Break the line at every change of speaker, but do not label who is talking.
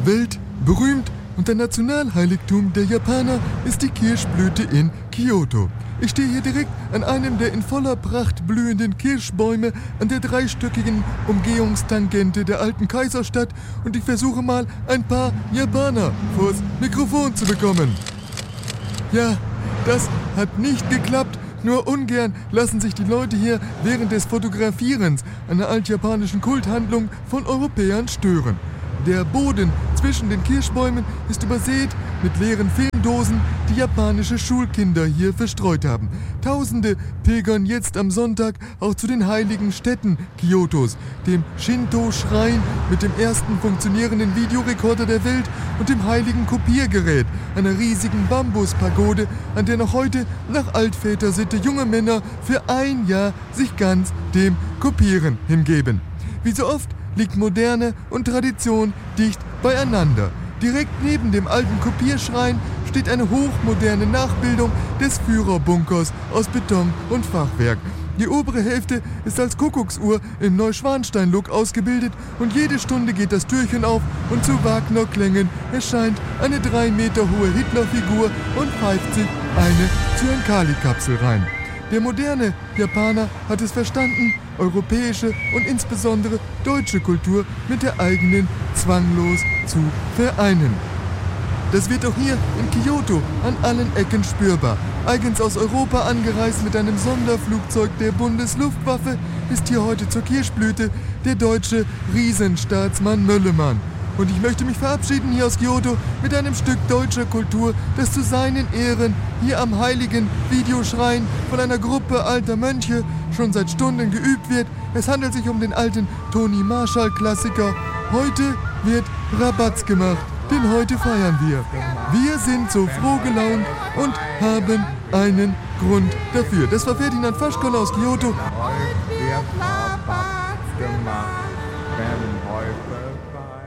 Weltberühmt und ein Nationalheiligtum der Japaner ist die Kirschblüte in Kyoto. Ich stehe hier direkt an einem der in voller Pracht blühenden Kirschbäume an der dreistöckigen Umgehungstangente der alten Kaiserstadt und ich versuche mal ein paar Japaner vors Mikrofon zu bekommen. Ja, das hat nicht geklappt. Nur ungern lassen sich die Leute hier während des Fotografierens einer altjapanischen Kulthandlung von Europäern stören. Der Boden zwischen den Kirschbäumen ist übersät mit leeren Filmdosen, die japanische Schulkinder hier verstreut haben. Tausende pilgern jetzt am Sonntag auch zu den heiligen Stätten Kyotos, dem Shinto-Schrein mit dem ersten funktionierenden Videorekorder der Welt und dem heiligen Kopiergerät, einer riesigen Bambuspagode, an der noch heute nach Altvätersitte junge Männer für ein Jahr sich ganz dem Kopieren hingeben. Wie so oft liegt Moderne und Tradition dicht beieinander. Direkt neben dem alten Kopierschrein steht eine hochmoderne Nachbildung des Führerbunkers aus Beton und Fachwerk. Die obere Hälfte ist als Kuckucksuhr im Neuschwanstein-Look ausgebildet und jede Stunde geht das Türchen auf und zu Wagner-Klängen erscheint eine 3 Meter hohe Hitlerfigur und pfeift sich eine Zyankali-Kapsel rein. Der moderne Japaner hat es verstanden, europäische und insbesondere deutsche Kultur mit der eigenen zwanglos zu vereinen. Das wird auch hier in Kyoto an allen Ecken spürbar. Eigens aus Europa angereist mit einem Sonderflugzeug der Bundesluftwaffe ist hier heute zur Kirschblüte der deutsche Riesenstaatsmann Möllemann. Und ich möchte mich verabschieden hier aus Kyoto mit einem Stück deutscher Kultur, das zu seinen Ehren hier am heiligen Videoschrein von einer Gruppe alter Mönche schon seit Stunden geübt wird. Es handelt sich um den alten Toni Marshall-Klassiker. Heute wird Rabatz gemacht, denn heute feiern wir. Wir sind so froh gelaunt und haben einen Grund dafür. Das war Ferdinand Faschkoll aus Kyoto.
Heute wird Rabatz gemacht, denn heute